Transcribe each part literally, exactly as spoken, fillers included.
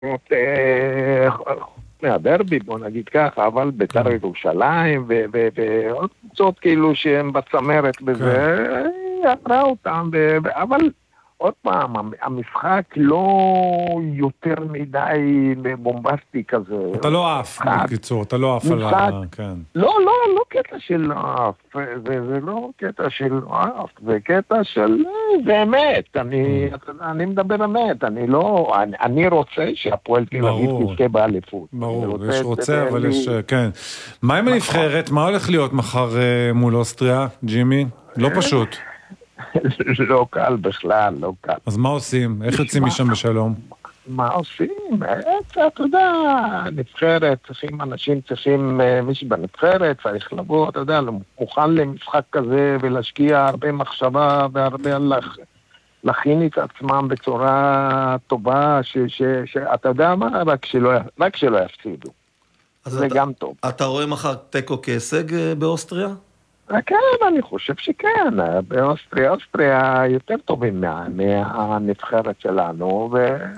מהדרבי, בוא נגיד ככה, אבל בית"ר ירושלים ועוד קבוצות כאילו שהן בצמרת בזה, עברה אותם, אבל עוד פעם, המשחק לא יותר מדי בומבסטי כזה. אתה לא עף, בקיצור, אתה לא עף על ה... לא, לא, לא קטע של עף, זה לא קטע של עף, זה קטע של... זה אמת, אני מדבר אמת, אני לא... אני רוצה שהפועל תל אביב תזכה באליפות. ברור, יש רוצה, אבל יש... כן. מה עם הנבחרת? מה הולך להיות מחר מול אוסטריה, ג'ימי? לא פשוט. לא קל בכלל, לא קל. אז מה עושים? איך יוצאים משם בשלום? מה עושים? אתה יודע, נבחרת, צריכים, אנשים צריכים, מישהו בנבחרת צריך לבוא, אתה יודע, מוכן למשחק כזה ולהשקיע הרבה מחשבה והרבה להכין את עצמם בצורה טובה, שאתה יודע מה, רק שלא יפסידו. זה גם טוב. אתה רואה מחר טקו כהישג באוסטריה? כן, אני חושב שכן, באוסטריה, אוסטריה יותר טובים מהנבחרת שלנו,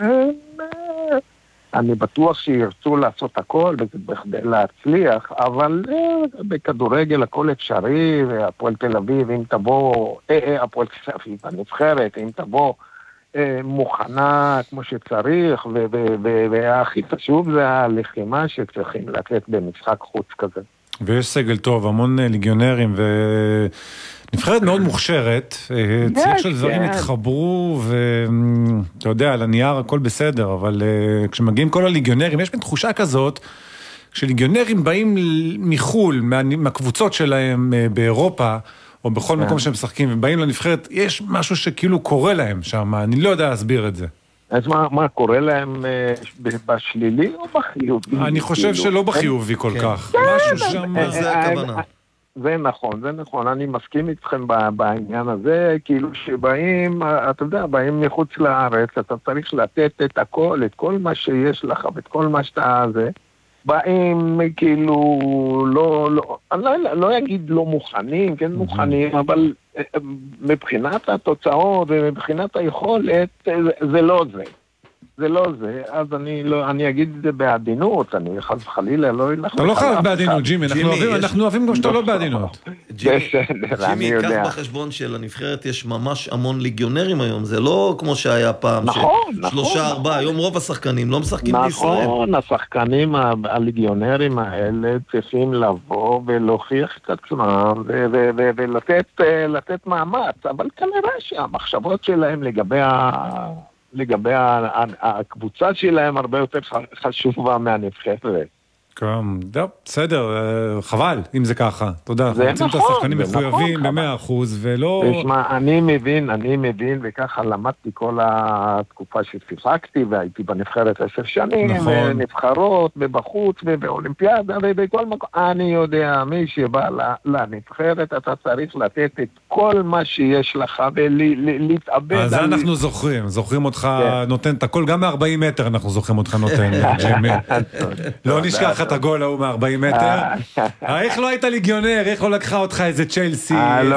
ואני בטוח שירצו לעשות הכל בכדי להצליח, אבל בכדורגל הכל אפשרי, והפועל תל אביב, אם תבוא, הפועל תל אביב, הנבחרת, אם תבוא מוכנה כמו שצריך, והכי חשוב זה הלחימה שצריכים לתת במשחק חוץ כזה. ויש סגל טוב, המון ליגיונרים, ונבחרת מאוד מוכשרת, צריך של דברים התחברו, ואתה יודע, על הנייר הכל בסדר, אבל כשמגיעים כל הליגיונרים, יש בין תחושה כזאת, כשליגיונרים באים מחול, מהקבוצות שלהם באירופה, או בכל מקום שהם משחקים, ובאים לנבחרת, יש משהו שכאילו קורה להם שם, אני לא יודע להסביר את זה. אז מה, מה קורה להם בשלילי או בחיובי? אני חושב שלא בחיובי כל כך. משהו שם... זה הכוונה. זה נכון, זה נכון. אני מסכים איתכם בעניין הזה, כאילו שבאים, אתה יודע, באים מחוץ לארץ, אתה צריך לתת את הכל, את כל מה שיש לך, ואת כל מה שאתה זה. באים כאילו לא, לא, אני לא, לא אגיד לא מוכנים, כן מוכנים, אבל מבחינת התוצאות ומבחינת היכולת, זה לא זה. זה לא זה, אז אני לא, אני אגיד את זה בעדינות, אני חס וחלילה לא ילך... אתה לא חייב בעדינות, ג'ימי, אנחנו אוהבים גם שאתה לא בעדינות. ג'ימי, קח בחשבון שלנבחרת יש ממש המון ליגיונרים היום, זה לא כמו שהיה פעם, שלושה, ארבעה, היום רוב השחקנים לא משחקים בישראל. נכון, השחקנים, הליגיונרים האלה צריכים לבוא ולהוכיח את עצמם, ולתת מאמץ, אבל כנראה שהמחשבות שלהם לגבי ה... לגבי הקבוצה שלהם הרבה יותר חשובה מהנבחרת. כן, בסדר, חבל אם זה ככה, תודה. רוצים את השחקנים מחויבים ב-מאה אחוז ולא... תשמע, אני מבין, אני מבין, וככה למדתי כל התקופה ששיחקתי, והייתי בנבחרת עשר שנים, נבחרות, ובחוץ, ובאולימפיאדה, ובכל מקום. אני יודע, מי שבא לנבחרת, אתה צריך לתת את כל מה שיש לך, ולהתאבד... אז אנחנו זוכרים, זוכרים אותך נותן את הכל, גם מ-ארבעים מטר אנחנו זוכרים אותך נותן, ג'ימי. לא נשכח את הגול ההוא מ-ארבעים מטר. איך לא היית ליגיונר? איך לא לקחה אותך איזה צ'לסי,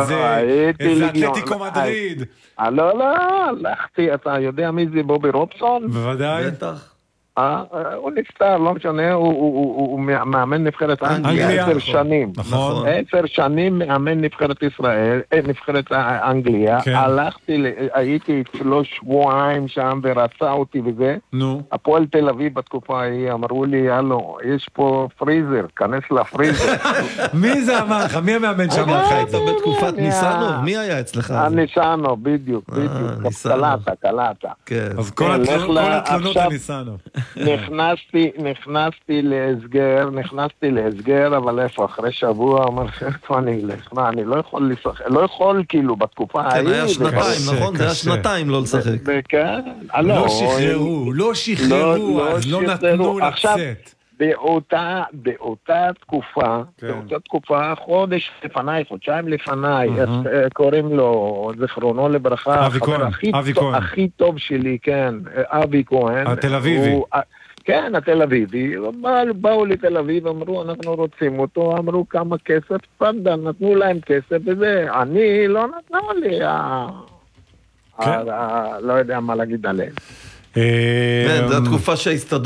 איזה אתלטיקו מדריד? לא, לא, הלכתי, אתה יודע מי זה בובי רובסון? בוודאי. בטח. הוא נפטר, לא משנה, הוא מאמן נבחרת אנגליה עשר שנים. נכון. עשר שנים מאמן נבחרת ישראל, נבחרת אנגליה. הלכתי, הייתי אצלו שבועיים שם ורצה אותי וזה. נו. הפועל תל אביב בתקופה ההיא אמרו לי, הלו, יש פה פריזר, כנס לפריזר. מי זה אמר לך? מי המאמן שאמר לך את זה? בתקופת ניסנוב, מי היה אצלך? ניסנוב, בדיוק, בדיוק. קלטה, קלטה. אז כל התלונות לניסנוב. נכנסתי, נכנסתי להסגר, נכנסתי להסגר, אבל איפה, אחרי שבוע, אמר, איפה אני אלך? מה, אני לא יכול לשחק, לא יכול כאילו בתקופה ההיא. כן, היה שנתיים, נכון? זה היה שנתיים לא לשחק. כן, לא שחררו, לא שחררו, אז לא נתנו לצאת. באותה, באותה תקופה, באותה תקופה, חודש לפניי, חודשיים לפניי, קוראים לו, זכרונו לברכה, אבי כהן, אבי כהן. הכי טוב שלי, כן, אבי כהן. התל אביבי. כן, התל אביבי, באו לתל אביב, אמרו, אנחנו רוצים אותו, אמרו כמה כסף, פנדה, נתנו להם כסף, וזה, אני לא נתנו לי, לא יודע מה להגיד עליהם. כן, זו התקופה שההסתדרות